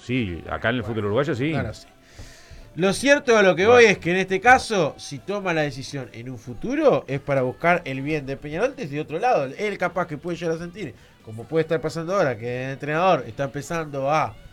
sí, acá en el fútbol uruguayo sí. No lo sé. Lo cierto de lo que voy es que en este caso, si toma la decisión en un futuro, es para buscar el bien de Peñarol desde otro lado. Él capaz que puede llegar a sentir, como puede estar pasando ahora, que el entrenador está empezando a